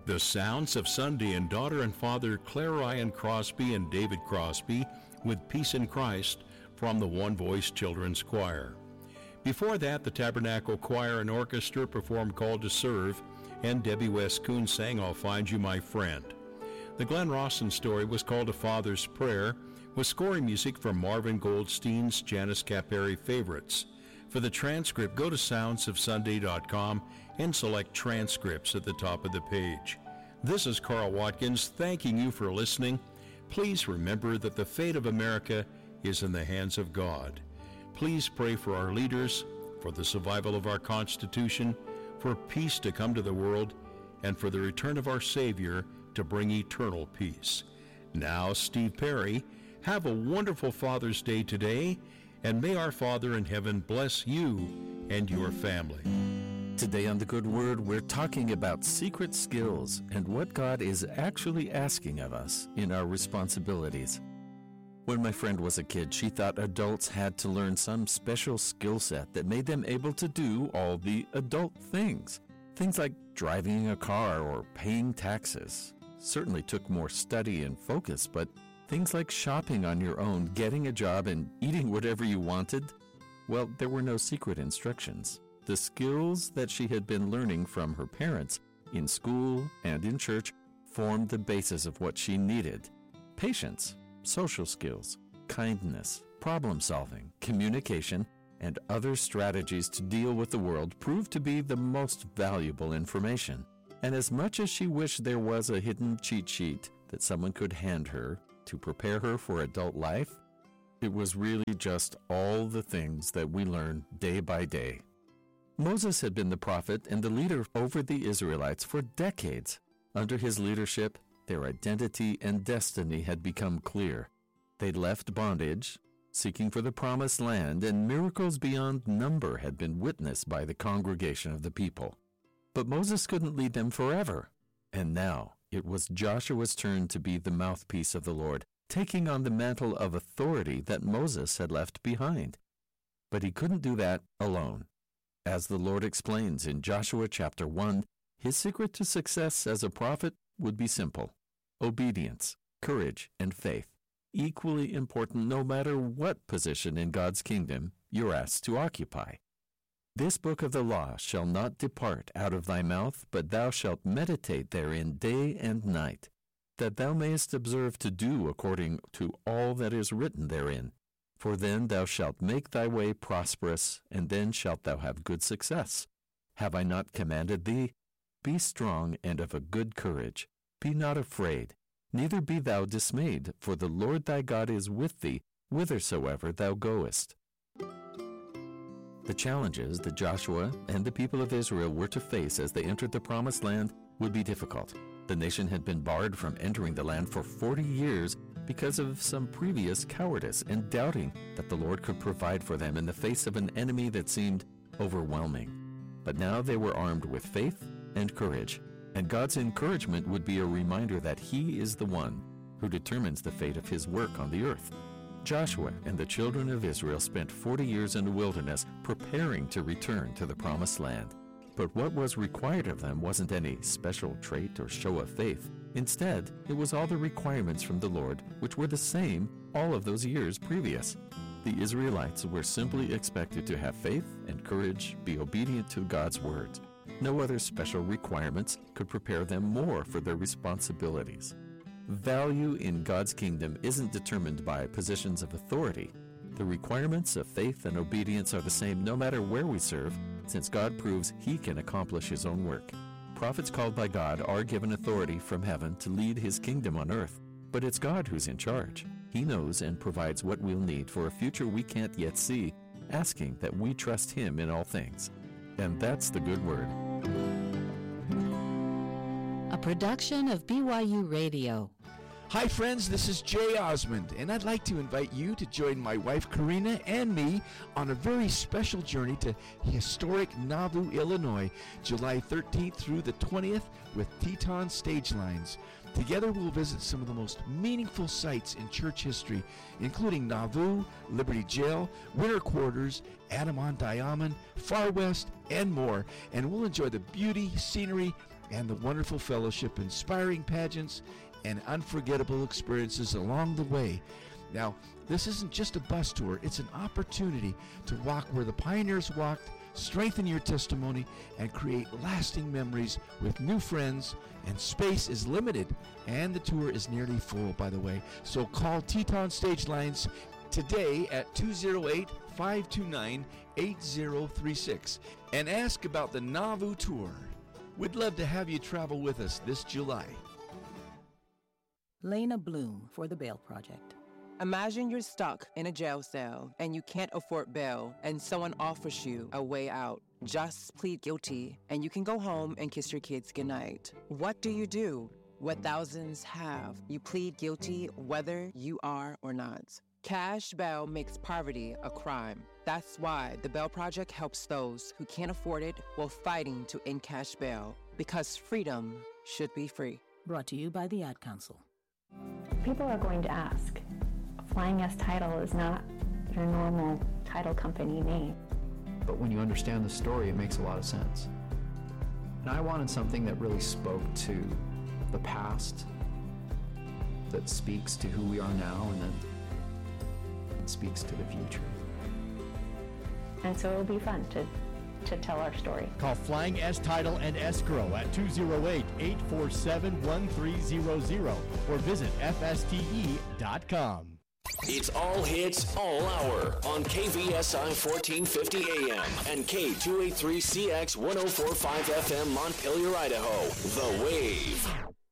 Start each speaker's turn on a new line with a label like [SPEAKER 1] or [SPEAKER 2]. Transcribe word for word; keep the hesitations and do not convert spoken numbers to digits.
[SPEAKER 1] The Sounds of Sunday and daughter and father Claire Ryan Crosby and David Crosby with Peace in Christ from the One Voice Children's Choir. Before that, the Tabernacle Choir and Orchestra performed Called to Serve, and Debbie West Coon sang I'll Find You My Friend. The Glenn Rawson story was called A Father's Prayer, with scoring music from Marvin Goldstein's Janice Caperi Favorites. For the transcript, go to sounds of sunday dot com and select Transcripts at the top of the page. This is Carl Watkins thanking you for listening. Please remember that the fate of America is in the hands of God. Please pray for our leaders, for the survival of our Constitution, for peace to come to the world, and for the return of our Savior to bring eternal peace. Now, Steve Perry, have a wonderful Father's Day today, and may our Father in heaven bless you and your family.
[SPEAKER 2] Today on The Good Word, we're talking about secret skills and what God is actually asking of us in our responsibilities. When my friend was a kid, she thought adults had to learn some special skill set that made them able to do all the adult things. Things like driving a car or paying taxes certainly took more study and focus, but things like shopping on your own, getting a job, and eating whatever you wanted, well, there were no secret instructions. The skills that she had been learning from her parents, in school and in church, formed the basis of what she needed. Patience, social skills, kindness, problem-solving, communication, and other strategies to deal with the world proved to be the most valuable information. And as much as she wished there was a hidden cheat sheet that someone could hand her to prepare her for adult life, it was really just all the things that we learn day by day. Moses had been the prophet and the leader over the Israelites for decades. Under his leadership, their identity and destiny had become clear. They'd left bondage, seeking for the promised land, and miracles beyond number had been witnessed by the congregation of the people. But Moses couldn't lead them forever, and now it was Joshua's turn to be the mouthpiece of the Lord, taking on the mantle of authority that Moses had left behind. But he couldn't do that alone. As the Lord explains in Joshua chapter one, his secret to success as a prophet would be simple: obedience, courage, and faith, equally important no matter what position in God's kingdom you're asked to occupy. This book of the law shall not depart out of thy mouth, but thou shalt meditate therein day and night, that thou mayest observe to do according to all that is written therein. For then thou shalt make thy way prosperous, and then shalt thou have good success. Have I not commanded thee? Be strong and of a good courage. Be not afraid, neither be thou dismayed, for the Lord thy God is with thee, whithersoever thou goest. The challenges that Joshua and the people of Israel were to face as they entered the Promised Land would be difficult. The nation had been barred from entering the land for forty years because of some previous cowardice and doubting that the Lord could provide for them in the face of an enemy that seemed overwhelming. But now they were armed with faith and courage, and God's encouragement would be a reminder that He is the one who determines the fate of His work on the earth. Joshua and the children of Israel spent forty years in the wilderness preparing to return to the Promised Land. But what was required of them wasn't any special trait or show of faith. Instead, it was all the requirements from the Lord, which were the same all of those years previous. The Israelites were simply expected to have faith and courage, be obedient to God's words. No other special requirements could prepare them more for their responsibilities. Value in God's kingdom isn't determined by positions of authority. The requirements of faith and obedience are the same no matter where we serve, since God proves He can accomplish His own work. Prophets called by God are given authority from heaven to lead His kingdom on earth, but it's God who's in charge. He knows and provides what we'll need for a future we can't yet see, asking that we trust Him in all things. And that's the good word.
[SPEAKER 3] A production of B Y U Radio.
[SPEAKER 4] Hi friends, this is Jay Osmond, and I'd like to invite you to join my wife Karina and me on a very special journey to historic Nauvoo, Illinois, July thirteenth through the twentieth with Teton Stage Lines. Together we'll visit some of the most meaningful sites in church history, including Nauvoo, Liberty Jail, Winter Quarters, Adam-on-Diamond, Far West, and more, and we'll enjoy the beauty, scenery, and the wonderful fellowship, inspiring pageants, and unforgettable experiences along the way. Now, this isn't just a bus tour, it's an opportunity to walk where the pioneers walked, strengthen your testimony, and create lasting memories with new friends. And space is limited, and the tour is nearly full, by the way. So call Teton Stage Lines today at two oh eight, five two nine, eight oh three six and ask about the Nauvoo Tour. We'd love to have you travel with us this July.
[SPEAKER 5] Lena Bloom for the Bail Project.
[SPEAKER 6] Imagine you're stuck in a jail cell and you can't afford bail and someone offers you a way out. Just plead guilty and you can go home and kiss your kids goodnight. What do you do? What thousands have. You plead guilty whether you are or not. Cash bail makes poverty a crime. That's why the Bail Project helps those who can't afford it while fighting to end cash bail, because freedom should be free.
[SPEAKER 5] Brought to you by the Ad Council.
[SPEAKER 7] People are going to ask, Flying S Title is not your normal title company name.
[SPEAKER 8] But when you understand the story, it makes a lot of sense. And I wanted something that really spoke to the past, that speaks to who we are now, and that speaks to the future.
[SPEAKER 7] And so it'll be fun to, to tell our story.
[SPEAKER 9] Call Flying S Title and Escrow at two oh eight, eight four seven, one three zero zero or visit F S T E dot com.
[SPEAKER 10] It's all hits, all hour on K V S I fourteen fifty A M and K two eighty-three C X one oh four point five F M Montpelier, Idaho. The Wave.